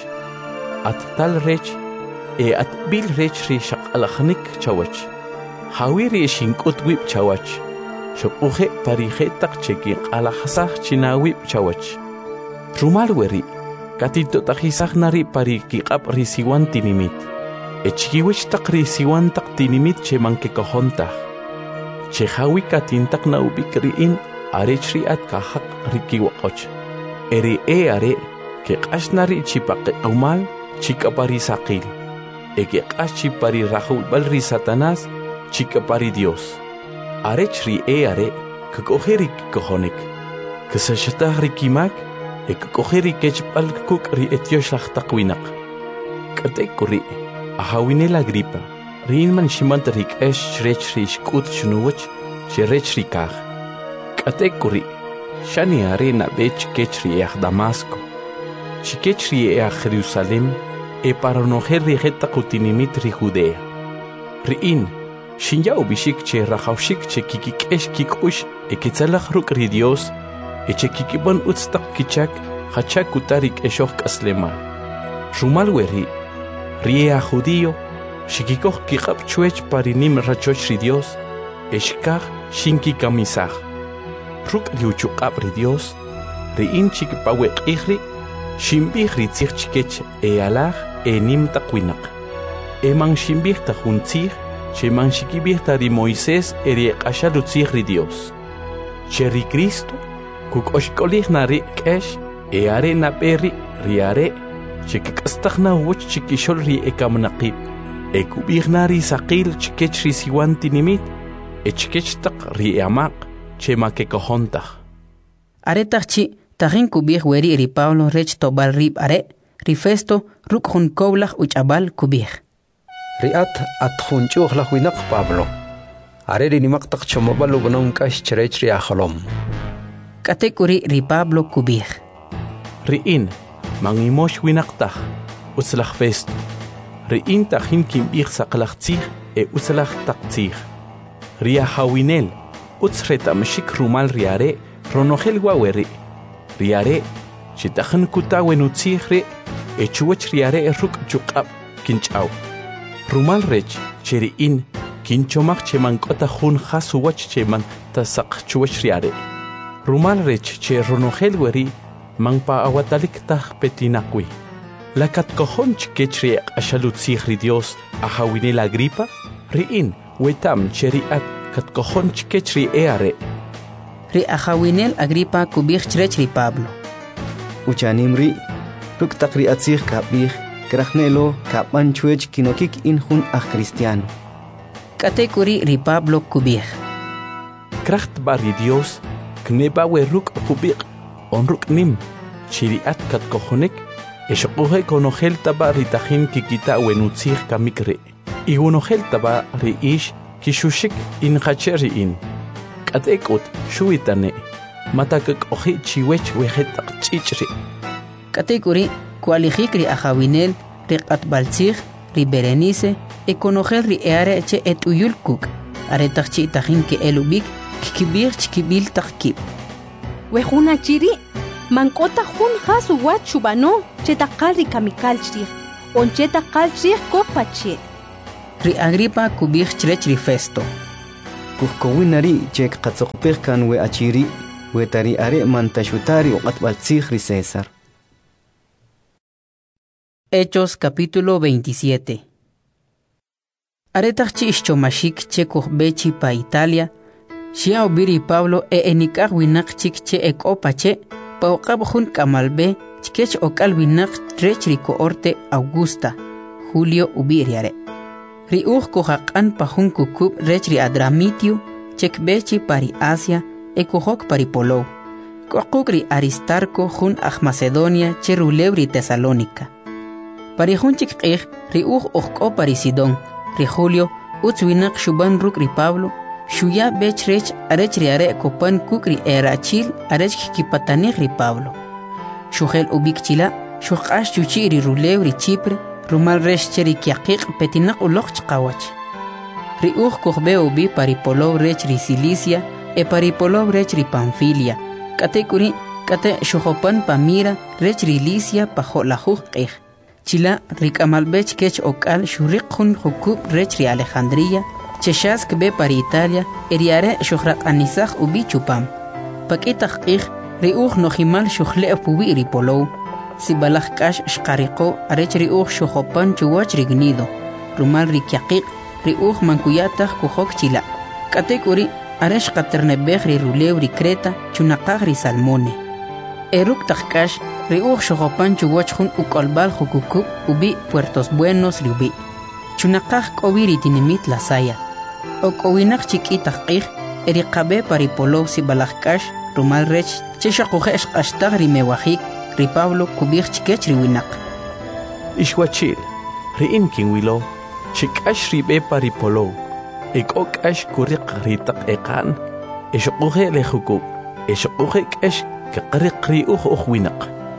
at tal rech, at bil rech ri shaqalachnik chawach. Hawiri shinkutwip chawach. Shopuhe parijetak cheki alahasach chinawip chawach. Rumal weri, katito tajisach nari parikikap risiwan tinimit. Echkiwich tak risiwan tak tinimit che manke kohontach. Che hawi katintak na ubik riin arech riat kahak rikiwakoch. Eri are, ke kashnari chipake umal, chika parisakil. Eke kaschipari rahul balri Satanás, chika pari Dios. Arechri are, kakojeri kohonik. Kasashatahri kimak, kakojeri kechpal kukri etioshachtakwinak. Katekuri, ahawinela gripa, rinman shimantarik esh rechri shkut chunuwach, sherechri kach. Katekuri, shani are na bech kechri Damasco. Chikechri Jerusalem, paranojeri hetakutinimit ri Judea. Riin, Shinja ubishik che rahaushik che kikikesh kikush ekitzalach ruk ri Dios che kikibon utstak kichak hachak kutarik eshok aslemal. Rumal weri ria judío shikikoh kikap chuech parinim rachoch ri Dios eshkach shinki kamisach. Ruk liuchukap ri Dios riin chikipawek ihri shimbih ri tzich chikech alach nim takwinak. Emang shimbih tajuntzich Cheman shikibihta ri Moisés eri ashalutzich ri Dios. Cheri Cristo, kuk oshkolich na ri kesh, are na peri ri are, chikikastach na wuch chikishol ri ekamnaqib, ekubich na ri sakil chikech ri siwan tinimit, chikechtak ri amaq, chema kekohontach. Are tachi, tahin kubich weri ri Pablo rech tobal rib are, ri Festo ruk hun koblach uchabal kubich. Riat at khunchuh la huinak Pablo. Areri ni maktak chomobalo gonong kash cherech ri akholom. Katekuri ri Pablo kubih. Riin, mangimosh winaktach, uslach Festo. Riin tachin kimbich saklachtzich uslach taktzich. Ria hawinel, utsreta mshik rumal riare, ronogel waweri. Riare, chitachan kutawen utzich chuach riare ruk chukap kinchaw. Rumal rech, cheriin, kinchomak cheman kota hun hasuwach cheman tasak chuach riare. Rumal rech che ronogel weri, mangpa awatalik tah petinakwi. Lakat kohon chkechri ashalutzich ri Dios ahawine la gripa, riin, wetam cheriat kat kohon chkechri are. Ri ahawinel agripa kubich chrech ri Pablo. Uchanimri, ruk takri atzich kapich, Krachnelo kapan chuech kinokik in hun cristiano. Katekuri ri Pablo kubich. Kracht bari Dios, kneba we ruk kubich, on ruk nim, chiriat kat kohonek, eshokohe konogel taba ritahim kikita wenutzich kamikre. I unogel taba ri ish kishushik in hacheri in. Katekut shuitane, matakak ohi chiwech wehetak chichri. Katekuri kualijik ri ahawinel, ri qatbaltzich, ri Berenice, konogel ri eare che et uyulkuk, aretach chi tahin ke elubik, kikibir chkibil takib. Wejuna chiri, mankota jun hasu wat chubano cheta qalri kamikal chrij oncheta qal chrij kopache ri Agripa kubij chrech ri Festo kuhkowinari chek qatsoqpej kan we achiri we tari are mantashutari uqatbaltzij ri César. Hechos capítulo 27. Aretachchi ischomashik che kuhbechi pa Italia, xia obiri Pablo enikaj winak chik che ekopache, pa oqabjun kamalbe chkech okal winak trech ri cohorte Augusta, Julio ubiriare. Ri kuhaqan pa jun kukub rech ri Adramitio, chekbechi pari Asia, ekuhok pari Polo. Kohkuk ri Aristarco jun Macedonia che rulebri Tesalónica. Pari jun chikqij ri okko pari Sidón, ri Julio utzwinak shuban ruk ri Pablo, shuya bech rech arech ri are kopan kuk ri erachil arech kipatanij ri Pablo. Shugel ubik chila, shuqash chuchi ri rulew ri Chipre, rumal resh cheri kiaqiq petinak uloq chqawach. Ri kohbe ubi pari Polo rech ri Cilicia, pari Polo rech ri Panfilia, kate kuri kate shuhopan pamira rech ri Licia pa jolajuj qij. Chila rikamalbech kech okal shuriqun hukub rech ri Alejandría, cheshas kbe pari Italia, eriare shuhraq anisaj ubi chupam. Pakitaq qij ri nojimal shuhle pubi ri Polo, sibalaj kash shqariqo arech ri shuhopan chuwach rignido, rumal ri kiaqiq ri mankuyataj kuhok chila. Katekuri aresh qaternebej ri rulew ri Creta chunaqaj ri Salmone. Eruk tajkash ri shuhopan chuwach jun ukolbal jukukub ubi Puertos Buenos ri ubi. Chunaqaj k'obi ri tinimit Lasaya. Ok'owinaq chik'itaj qij eri qabe pari Polo sibalaj kash rumal rech chexaqujesh q'ashtaj ri mewajik ri Pablo kubij chikech ri winaq. Ixwachil, ri inkinwilo, chikash ri be pari Polo, ek'okash kuriq ri taq eqan, exoquje le jukub, exoquje kash kaqriq ri winaq.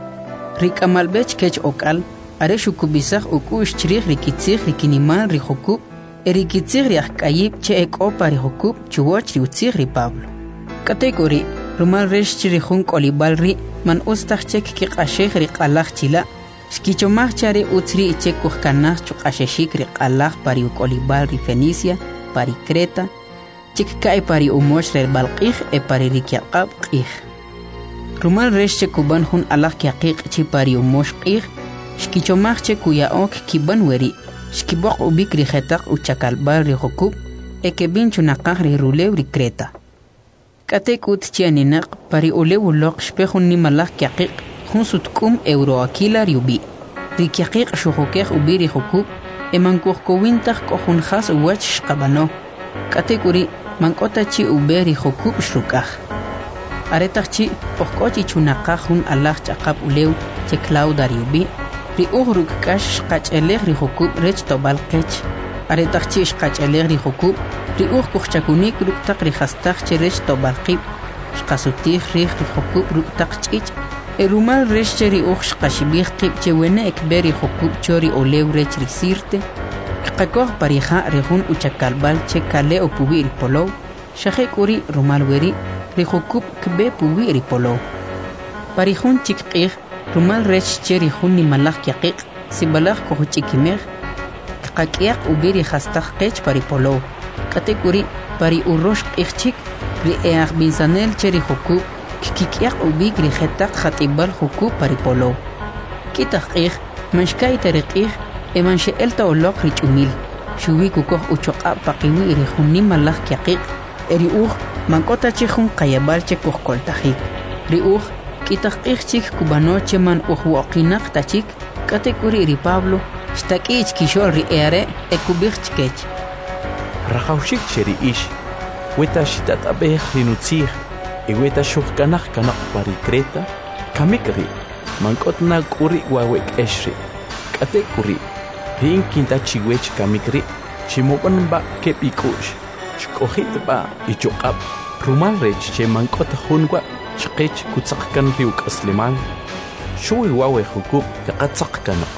Ri kamalbech kech okal, are shukubisaj ukush chrij ri kitzij ri kiniman ri jukub, eri kitzij ri ajk'ayib che ek'opa ri jukub chuwoch ri utzij ri Pablo. Katekuri, rumal resh chiri jun k'olibal ri man ustaj chek kiq'axej ri q'alaj chila, xkichomaj chari utzri ichek kujkanaj chuq'axexik ri q'alaj pari uk'olibal ri Fenicia, pari Creta, chik ka'y pari umoch ri balqij pari ri kiaqab q'ij. Rumal resh che kuban jun alaj kiaqiq chi pari umoch q'ij, xkichomaj che kuyaok kiban weri, xkiboq ubik ri jetaq uchakalbal ri jukub, kebin chunaqaj ri rulew ri Creta. Katekut chianinaq pari ulew uloq xpejun nimalaj kiaqiq jun sutkum euroakila ri ubi. Ri kiaqiq xujukeq ubi ri jukub, mankujkowintaj kojun jas uwach xqabano. Katekuri mankota chi ube ri jukub xrukaj. Aretaj chi ojkochi chunaqaj jun alaj chaqab ulew che Clauda ri ubi, ri rukkash xqach'elej ri jukub rech tobal qech. Aretaj chi xqach'elej ri jukub, ri kujchakunik ruktaq ri jastaj che rech tobal qib, xqasutij rij ri jukub ruktaq ch'ich', rumal rech che ri xqaxibij qib che wene ekbe ri jukub cho ri olew rech ri Sirte, qakoj parija ri jun uchakalbal che kale pubi ri Polo, xaje kuri rumal weri ri jukub kbe pubi ri Polo. Pari jun chikqij rumal rech che ri jun nimalaj kiaqiq sibalaj kojuch'ikimej, qak'iyaq ubi ri jastaj qech pari Polo. Katekuri pari urosh q'ijchik ri binsanel che ri jukub kik'iyaq ubik ri jetaq jat'ibal jukub pari Polo. Kitaq q'ij manxka'yta ri q'ij manxe'elta oloq ri ch'umil, xuwi kukoj uchoq'ab paqiwi ri jun nimalaj kiaqiq, eri mankota che jun qayabal che kujkoltajik. Ri kitaq q'ij chik kubano che man woqinaq tachik, katekuri ri Pablo xtak'ich kixol ri are kubij chkech. Rajawshik cheri ish, weta shitat'abej ri nutzij, weta xujkanaj kanaq pari Creta, kamik ri, mank'otna k'uri wawe k'ex ri, k'atekuri, ri inkinta chiwech kamik ri, ximob'anba keb' ik'u'x, xk'ojitb'a ichoq'ab, rumal rech che mank'ot junwa chqech kutzaq kan ri uk'aslimal, xuwi wawe jukub kaqatzaq kanaq.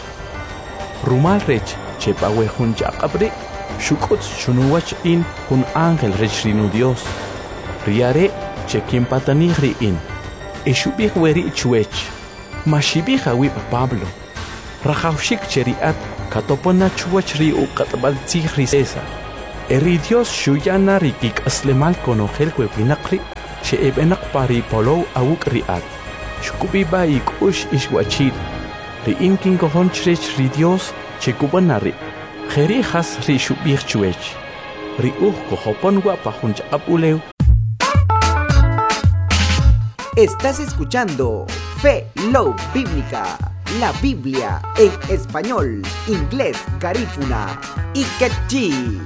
Rumal rech che b'awe jun chaq'ab ri, xuk'utz xunuwach in jun ángel rech ri nu Dios. Riare che kinpatanij ri in, eshubih weri chuech mashibih awi Pablo rajawshik cheriat katopona chuach ri uqatbal tigri César eri Dios shuyana rikik aslemal konogel webinaqri she ebenak pari polo awuk riat shukubi ba ikush ishwachil ri inkin kohon chrech ri Dios che kubanari kheri khas ri shubih chuech ri kohopon wa pahunch abuleu. Estás escuchando Fe Love Bíblica, la Biblia en español, inglés, garífuna y quechí.